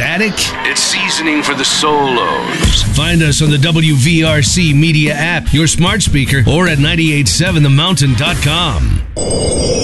attic? It's seasoning for the solos. Find us on the WVRC Media app, your smart speaker, or at 987themountain.com.